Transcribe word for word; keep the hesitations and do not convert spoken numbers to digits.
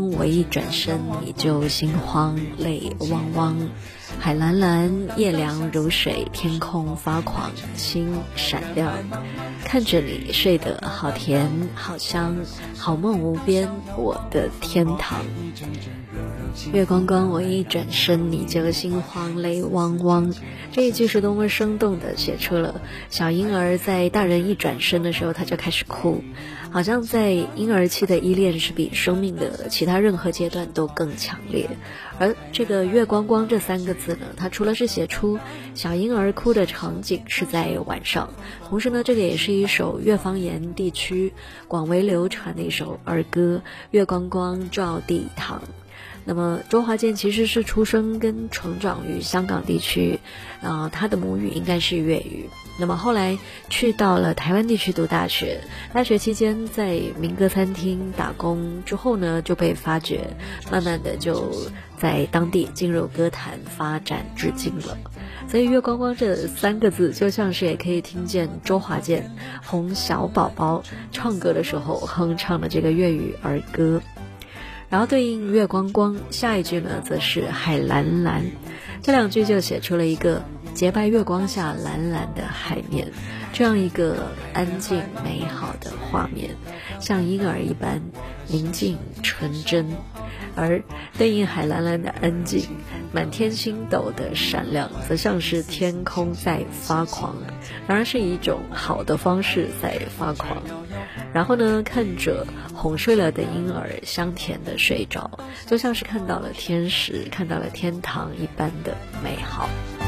我一转身，你就心慌，泪汪汪。海蓝蓝，夜凉如水，天空发狂，心闪亮。看着你睡得好甜好香，好梦无边，我的天堂。月光光，我一转身，你就心慌，泪汪汪。这一句是多么生动地写出了小婴儿在大人一转身的时候，他就开始哭，好像在婴儿期的依恋是比生命的其他任何阶段都更强烈。而这个月光光这三个字呢，它除了是写出小婴儿哭的场景是在晚上，同时呢，这个也是一首越方言地区广为流传的一首儿歌，月光光照地堂。那么周华健其实是出生跟成长于香港地区，呃，他的母语应该是粤语。那么后来去到了台湾地区读大学，大学期间在民歌餐厅打工之后呢，就被发掘，慢慢的就在当地进入歌坛发展至今了。所以月光光这三个字就像是也可以听见周华健哄小宝宝唱歌的时候哼唱的这个粤语儿歌。然后对应月光光，下一句呢则是海蓝蓝，这两句就写出了一个洁白月光下蓝蓝的海面，这样一个安静美好的画面，像婴儿一般宁静纯真。而对应海蓝蓝的安静，满天星斗的闪亮，则像是天空在发狂，当然是以一种好的方式在发狂。然后呢，看着哄睡了的婴儿香甜的睡着，就像是看到了天使，看到了天堂一般的美好。